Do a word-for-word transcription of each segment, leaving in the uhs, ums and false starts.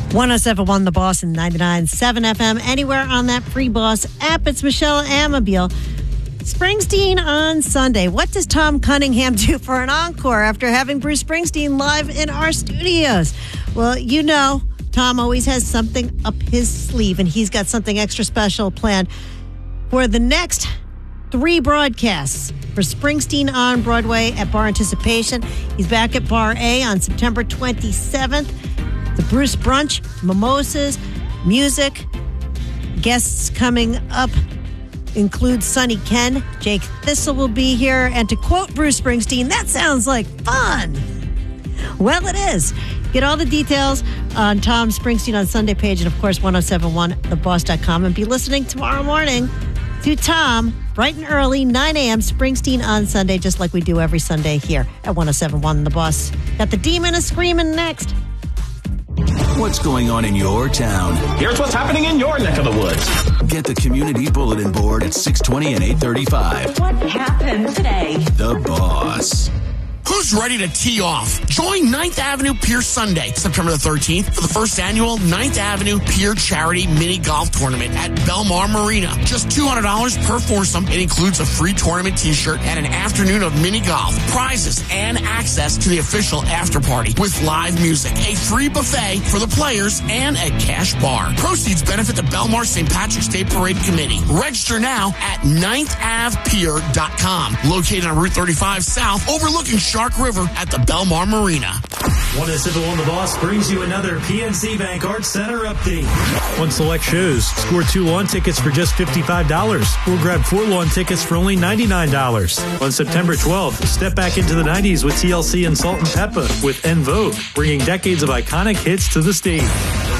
one oh seven point one The Boss and ninety-nine point seven F M. Anywhere on that Free Boss app. It's Michelle Amabile. Springsteen on Sunday. What does Tom Cunningham do for an encore after having Bruce Springsteen live in our studios? Well, you know, Tom always has something up his sleeve, and he's got something extra special planned for the next three broadcasts for Springsteen on Broadway at Bar Anticipation. He's back at Bar A on September twenty-seventh. The Bruce Brunch, mimosas, music. Guests coming up include Sonny Ken. Jake Thistle will be here. And to quote Bruce Springsteen, that sounds like fun. Well, it is. Get all the details on Tom Springsteen on Sunday page and, of course, ten seventy-one the boss dot com. And be listening tomorrow morning to Tom, bright and early, nine a.m. Springsteen on Sunday, just like we do every Sunday here at ten seventy-one The Boss. Got the Demon a Screaming next. What's going on in your town? Here's what's happening in your neck of the woods. Get the community bulletin board at six twenty and eight thirty-five. What happened today? The Boss. Who's ready to tee off? Join ninth Avenue Pier Sunday, September the thirteenth, for the first annual ninth Avenue Pier Charity Mini Golf Tournament at Belmar Marina. Just two hundred dollars per foursome. It includes a free tournament t-shirt and an afternoon of mini golf, prizes, and access to the official after party with live music, a free buffet for the players, and a cash bar. Proceeds benefit the Belmar Saint Patrick's Day Parade Committee. Register now at ninth ave pier dot com. Located on Route thirty-five South, overlooking Shark River at the Belmar Marina. one oh seven point one The Boss brings you another P N C Bank Arts Center update. On select shows, score two lawn tickets for just fifty-five dollars or grab four lawn tickets for only ninety-nine dollars. On September twelfth, step back into the nineties with T L C and Salt and Pepper with En Vogue, bringing decades of iconic hits to the stage.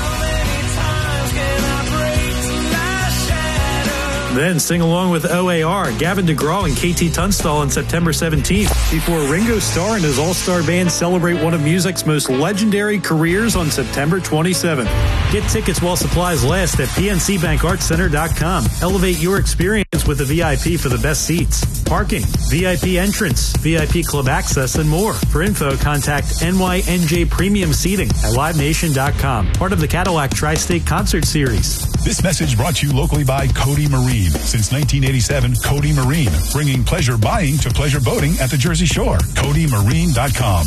Then sing along with O A R, Gavin DeGraw, and K T Tunstall on September seventeenth, before Ringo Starr and his all-star band celebrate one of music's most legendary careers on September twenty-seventh. Get tickets while supplies last at P N C bank arts center dot com. Elevate your experience with the V I P for the best seats, parking, V I P entrance, V I P club access, and more. For info, contact N Y N J Premium Seating at live nation dot com, part of the Cadillac Tri-State Concert Series. This message brought to you locally by Cody Marine. Since nineteen eighty-seven, Cody Marine, bringing pleasure buying to pleasure boating at the Jersey Shore. Cody Marine dot com.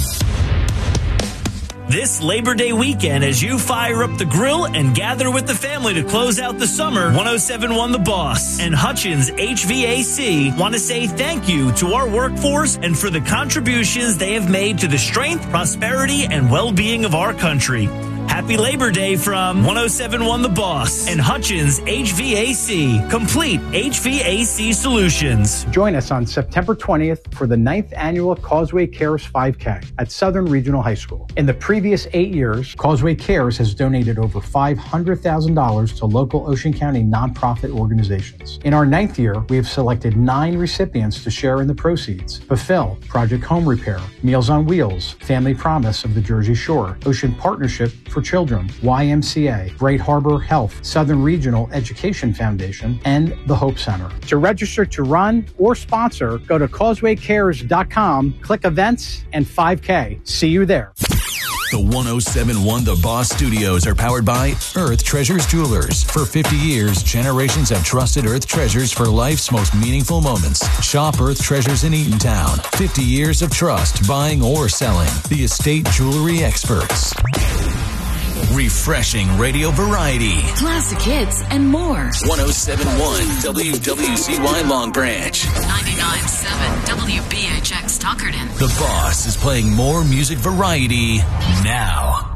This Labor Day weekend, as you fire up the grill and gather with the family to close out the summer, ten seventy-one The Boss and Hutchins H V A C want to say thank you to our workforce and for the contributions they have made to the strength, prosperity, and well-being of our country. Happy Labor Day from ten seventy-one The Boss and Hutchins H V A C, complete H V A C solutions. Join us on September twentieth for the ninth annual Causeway Cares five K at Southern Regional High School. In the previous eight years, Causeway Cares has donated over five hundred thousand dollars to local Ocean County nonprofit organizations. In our ninth year, we have selected nine recipients to share in the proceeds: Fulfill, Project Home Repair, Meals on Wheels, Family Promise of the Jersey Shore, Ocean Partnership for Children, Y M C A, Great Harbor Health, Southern Regional Education Foundation, and the Hope Center. To register to run or sponsor, go to causeway cares dot com, click events, and five K. See you there. The ten seventy-one The Boss Studios are powered by Earth Treasures Jewelers. For fifty years, generations have trusted Earth Treasures for life's most meaningful moments. Shop Earth Treasures in Eatontown. fifty years of trust, buying or selling. The estate jewelry experts. Refreshing radio variety. Classic hits and more. ten seventy-one W W C Y Long Branch. ninety-nine point seven W B H X Tuckerton. The Boss is playing more music variety now.